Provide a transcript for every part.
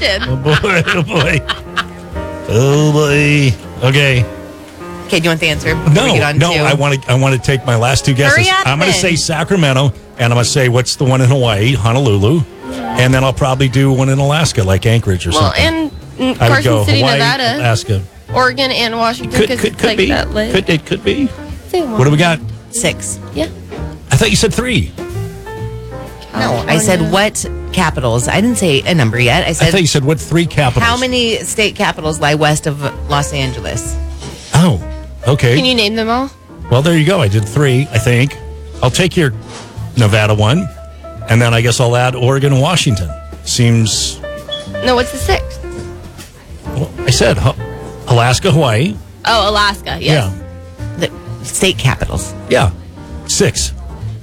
question. Oh, boy. Oh, boy. Oh, boy. Okay. Okay, do you want the answer? before we get on No. to- I want to take my last two guesses. Hurry up, I'm going to then. say Sacramento, and I'm going to say what's the one in Hawaii, Honolulu, and then I'll probably do one in Alaska, like Anchorage or Well, something. and I would go Carson City, Hawaii, Nevada, Alaska. Oregon, and Washington, because it's like be. that list. It could be. Say What do we got? 6. Yeah. I thought you said 3. No, I said what capitals. I didn't say a number yet. I I said thought you said what 3 capitals. how many state capitals lie west of Los Angeles? Oh, okay. Can you name them all? Well, there you go. I did 3, I think. I'll take your Nevada one, and then I guess I'll add Oregon and Washington. Seems, No, what's the 6th? well, I said Alaska, Hawaii. Oh, Alaska. Yes. The state capitals. Yeah. 6.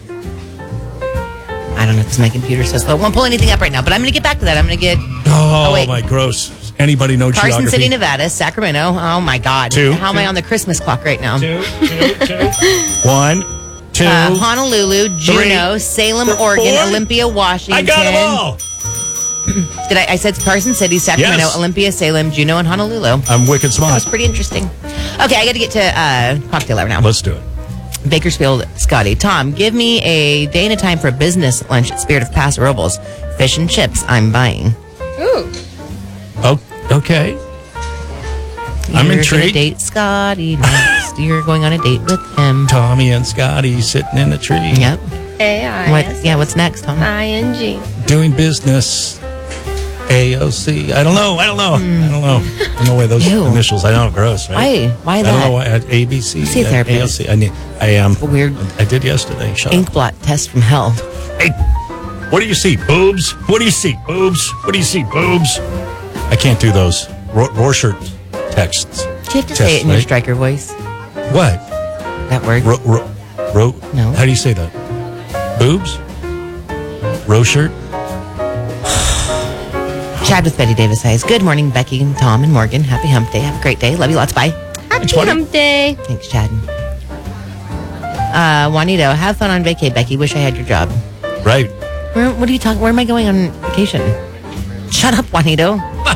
I don't know because my computer says slow. I won't pull anything up right now, but I'm going to get back to that. I'm going to get Oh, wait. my gross. Anybody know Carson geography? City, Nevada, Sacramento. Oh my God. 2. How am I on the Christmas clock right now? 2. 1, 2. Honolulu, Juneau, Salem, Oregon, 4. Olympia, Washington. I got them all. I said Carson City, Sacramento, Yes. Olympia, Salem, Juneau, and Honolulu. I'm wicked That smart. was pretty interesting. Okay, I got to get to cocktail hour now. Let's do it. Bakersfield, Scotty. Tom, give me a day and a time for a business lunch at Spirit of Paso Robles. Fish and chips, I'm buying. Ooh. Oh, okay. I'm You're intrigued. gonna date Scotty next. You're going on a date with him. Tommy and Scotty sitting in the tree. Yep. A-I-S. What's next, Tom? I-N-G. Doing business. AOC. I don't know. I don't know why those Ew. initials. I know, gross, right? Why I that? don't know why. ABC. See a therapist. AOC. I am. Weird I did yesterday. Shut ink blot test from hell. up. Hey, what do you see? Boobs? What do you see? Boobs? What do you see? Boobs? I can't do those. Rorschach texts. Do you have to say it in your striker voice? What? That word? No. How do you say that? Boobs? Rorschach? Chad with Betty Davis says, good morning, Becky, and Tom, and Morgan. Happy hump day. Have a great day. Love you lots. Bye. Happy buddy. hump day. Thanks, Chad. Juanito, have fun on vacay, Becky. Wish I had your job. Right. What are you talking? Where am I going on vacation? Shut up, Juanito.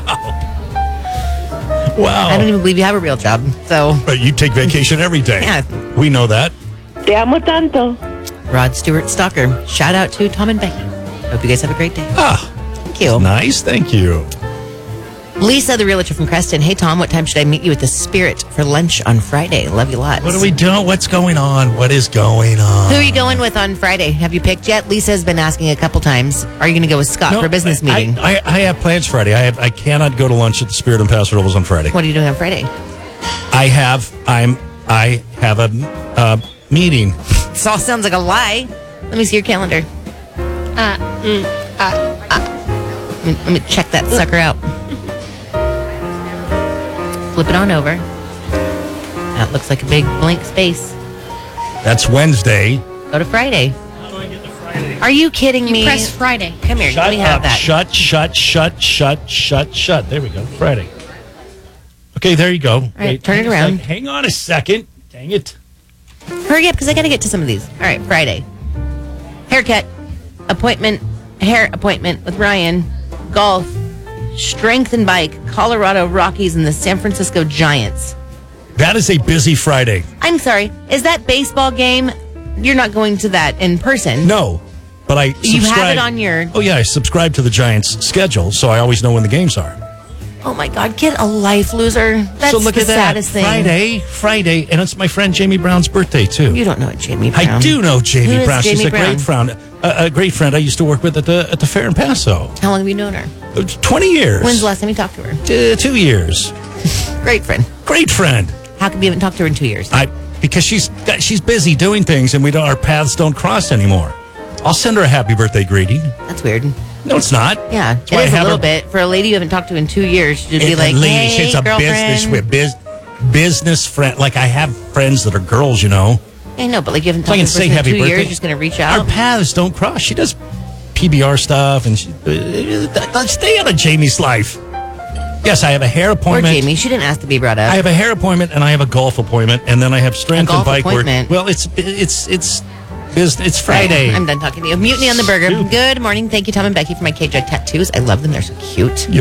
Wow. I don't even believe you have a real job. So, But you take vacation every day. Yeah. We know that. Te amo tanto. Rod Stewart Stalker. Shout out to Tom and Becky. Hope you guys have a great day. Ah, Thank you. nice. Thank you. Lisa, the realtor from Creston. Hey, Tom, what time should I meet you at the Spirit for lunch on Friday? Love you lots. What are we doing? What's going on? What is going on? Who are you going with on Friday? Have you picked yet? Lisa has been asking a couple times. Are you going to go with Scott for a business meeting? I have plans Friday. I cannot go to lunch at the Spirit in Paso Robles on Friday. What are you doing on Friday? I have a meeting. This all sounds like a lie. Let me see your calendar. Let me check that sucker out. Flip it on over. That looks like a big blank space. That's Wednesday. Go to Friday. How do I get to Friday? Are you kidding me? Press Friday. Come here. Let me have that. Shut. There we go. Friday. Okay, there you go. All right, turn it around. Hang on a second. Dang it. Hurry up, because I got to get to some of these. All right, Friday. Haircut, hair appointment with Ryan, golf, strength and bike, Colorado Rockies, and the San Francisco Giants. That is a busy Friday. I'm sorry, is that baseball game? You're not going to that in person. No, but I subscribe. You have it on your... Oh, yeah, I subscribe to the Giants' schedule, so I always know when the games are. Oh, my God, get a life, loser. That's so look the at that. saddest thing. Friday, and it's my friend Jamie Brown's birthday, too. You don't know Jamie Brown. I do know Jamie Who is Brown. She's Jamie a Brown? great friend. A great friend I used to work with at the fair in Paso. How long have you known her? 20 years. When's the last time you talked to her? 2 years. Great friend. Great friend. How come you haven't talked to her in 2 years? Because she's busy doing things, and our paths don't cross anymore. I'll send her a happy birthday greeting. That's weird. No, it's not. Yeah, That's why I it is a have little her- bit. For a lady you haven't talked to in 2 years, she'd be It's like, a lady. hey, She's a girlfriend. business friend. Like, I have friends that are girls, you know. I know, but like you haven't So I talked can to her say in 2 happy years, birthday. you're just going to reach Our out. paths don't cross. She does PBR stuff, and let's stay out of Jamie's life. Yes, I have a hair Or appointment. Jamie, she didn't ask to be brought up. I have a hair appointment, and I have a golf appointment, and then I have strength A golf and bike work. appointment? Well, it's business. It's Friday. I'm done talking to you. Mutiny on the Burger. Good morning. Thank you, Tom and Becky, for my K-Jug tattoos. I love them. They're so cute.